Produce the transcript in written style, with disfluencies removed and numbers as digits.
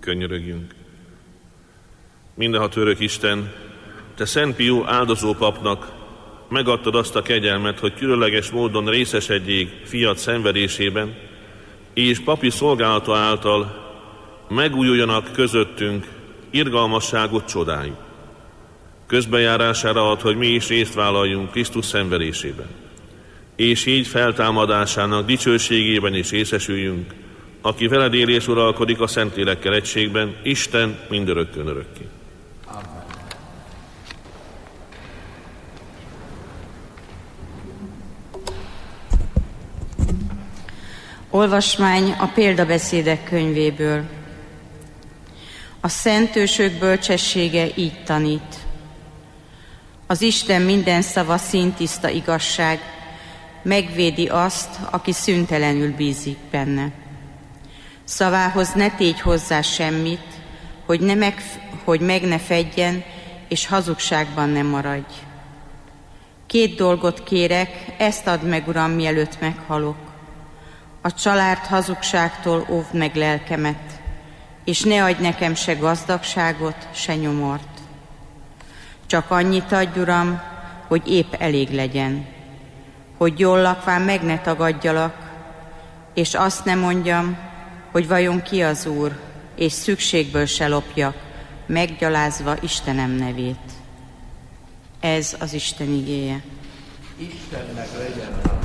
Könyörögjünk. Mindenható örök Isten, Te Szent Pius áldozó papnak megadtad azt a kegyelmet, hogy különleges módon részesedjék fiad szenvedésében, és papi szolgálata által megújuljanak közöttünk irgalmasságot csodái. Közbenjárására ad, hogy mi is részt vállaljunk Krisztus szenvedésében, és így feltámadásának dicsőségében is részesüljünk, aki veled él és uralkodik a Szentlélekkel egységben, Isten mindörökkön örökké. Amen. Olvasmány a példabeszédek könyvéből. A szentősök bölcsessége így tanít. Az Isten minden szava színtiszta igazság, megvédi azt, aki szüntelenül bízik benne. Szavához ne tégy hozzá semmit, hogy meg ne fedjen, és hazugságban ne maradj. 2 dolgot kérek, ezt add meg, Uram, mielőtt meghalok. A család hazugságtól óvd meg lelkemet, és ne adj nekem se gazdagságot, se nyomort. Csak annyit adj, Uram, hogy épp elég legyen, hogy jól lakván meg ne tagadjalak, és azt ne mondjam, hogy vajon ki az Úr, és szükségből se lopjak, meggyalázva Istenem nevét. Ez az Isten igéje. Istennek legyen